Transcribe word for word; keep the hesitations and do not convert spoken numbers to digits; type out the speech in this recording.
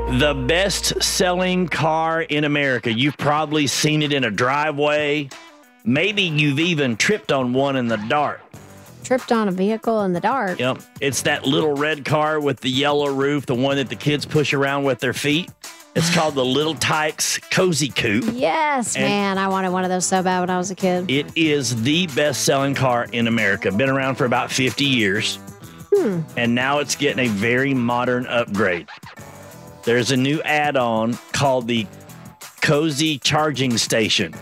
The best-selling car in America. You've probably seen it in a driveway. Maybe you've even tripped on one in the dark. Tripped on a vehicle in the dark? Yep. It's that little red car with the yellow roof, the one that the kids push around with their feet. It's called the Little Tikes Cozy Coupe. Yes, And man. I wanted one of those so bad when I was a kid. It is the best-selling car in America. Been around for about fifty years. Hmm. And now it's getting a very modern upgrade. There's a new add-on called the Cozy Charging Station.